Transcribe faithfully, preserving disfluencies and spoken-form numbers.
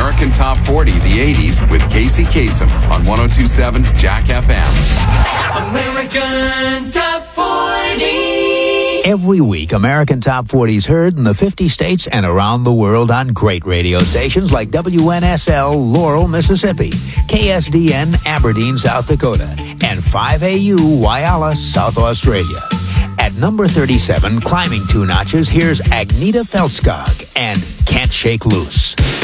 American Top forty, the eighties, with Casey Kasem on one oh two point seven Jack F M. American Top forty. Every week, American Top forty is heard in the fifty states and around the world on great radio stations like W N S L, Laurel, Mississippi, K S D N, Aberdeen, South Dakota, and five A U, Whyalla, South Australia. At number thirty-seven, climbing two notches, here's Agneta Feltskog and Can't Shake Loose.